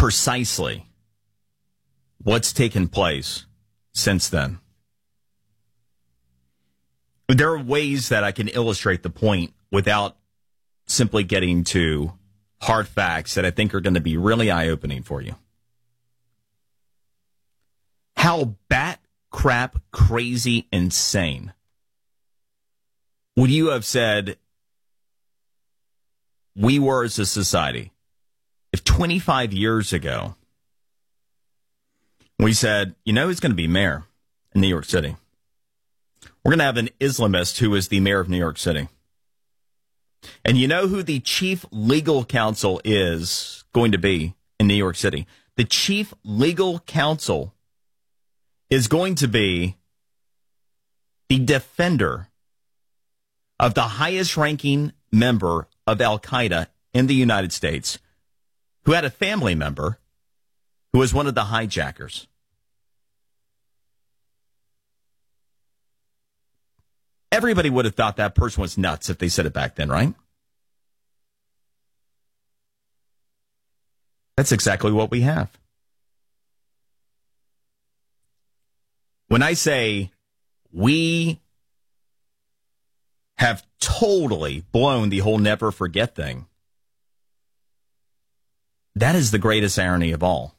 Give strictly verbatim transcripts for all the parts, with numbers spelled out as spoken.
precisely what's taken place since then. There are ways that I can illustrate the point without simply getting to hard facts that I think are going to be really eye-opening for you. How bat crap crazy insane would you have said we were as a society if twenty-five years ago we said, you know who's going to be mayor in New York City? We're going to have an Islamist who is the mayor of New York City. And you know who the chief legal counsel is going to be in New York City? The chief legal counsel is going to be the defender of the highest ranking member of Al-Qaeda in the United States, who had a family member who was one of the hijackers. Everybody would have thought that person was nuts if they said it back then, right? That's exactly what we have. When I say we have totally blown the whole never forget thing, that is the greatest irony of all.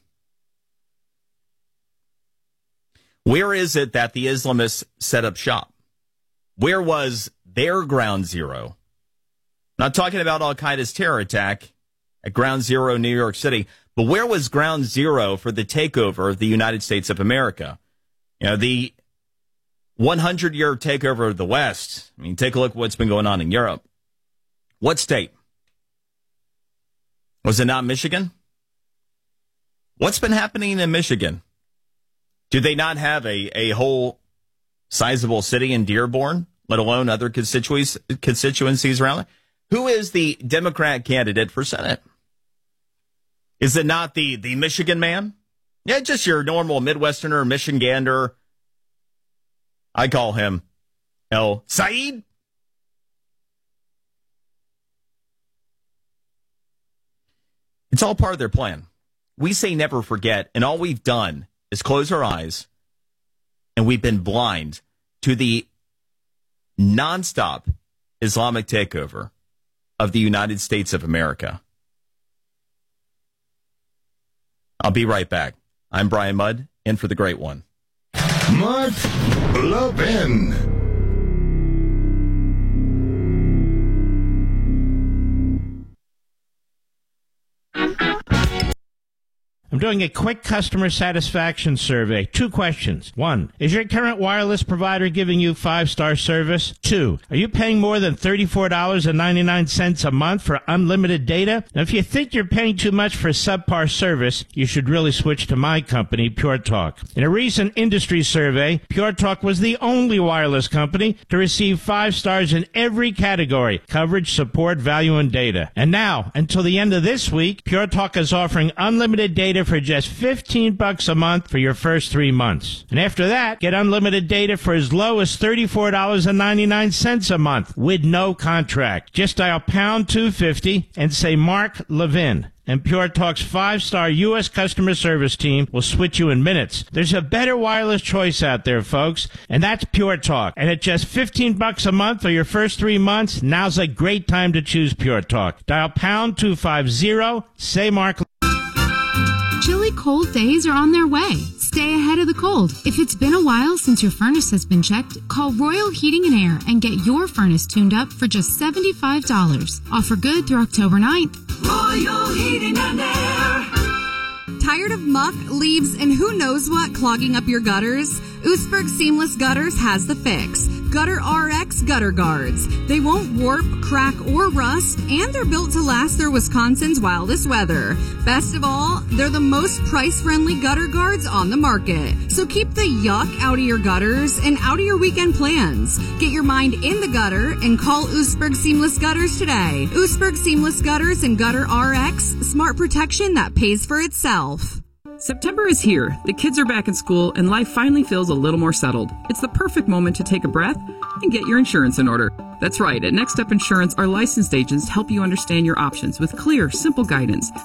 Where is it that the Islamists set up shop? Where was their ground zero? Not talking about Al-Qaeda's terror attack at Ground Zero, New York City, but where was ground zero for the takeover of the United States of America? You know, the hundred-year takeover of the West. I mean, take a look at what's been going on in Europe. What state? Was it not Michigan? What's been happening in Michigan? Do they not have a, a whole sizable city in Dearborn, let alone other constituencies, constituencies around it? Who is the Democrat candidate for Senate? Is it not the, the Michigan man? Yeah, just your normal Midwesterner, Michigander. I call him El Said. It's all part of their plan. We say never forget, and all we've done is close our eyes, and we've been blind to the nonstop Islamic takeover of the United States of America. I'll be right back. I'm Brian Mudd, in for the great one. Mark Levin. I'm doing a quick customer satisfaction survey. Two questions. One, is your current wireless provider giving you five-star service? Two, are you paying more than thirty-four dollars and ninety-nine cents a month for unlimited data? Now, if you think you're paying too much for subpar service, you should really switch to my company, Pure Talk. In a recent industry survey, Pure Talk was the only wireless company to receive five stars in every category: coverage, support, value, and data. And now, until the end of this week, Pure Talk is offering unlimited data for just fifteen bucks a month for your first three months. And after that, get unlimited data for as low as thirty-four dollars and ninety-nine cents a month with no contract. Just dial pound two fifty and say Mark Levin, and Pure Talk's five-star U S customer service team will switch you in minutes. There's a better wireless choice out there, folks, and that's Pure Talk. And at just fifteen bucks a month for your first three months, now's a great time to choose Pure Talk. Dial pound two fifty, say Mark Levin. Chilly cold days are on their way. Stay ahead of the cold. If it's been a while since your furnace has been checked, call Royal Heating and Air and get your furnace tuned up for just seventy-five dollars. Offer good through October ninth. Royal Heating and Air. Tired of muck, leaves, and who knows what clogging up your gutters? Oostburg Seamless Gutters has the fix. Gutter R X Gutter Guards. They won't warp, crack, or rust, and they're built to last through Wisconsin's wildest weather. Best of all, they're the most price-friendly gutter guards on the market. So keep the yuck out of your gutters and out of your weekend plans. Get your mind in the gutter and call Oostburg Seamless Gutters today. Oostburg Seamless Gutters and Gutter R X, smart protection that pays for itself. September is here. The kids are back in school and life finally feels a little more settled. It's the perfect moment to take a breath and get your insurance in order. That's right. At Next Step Insurance, our licensed agents help you understand your options with clear, simple guidance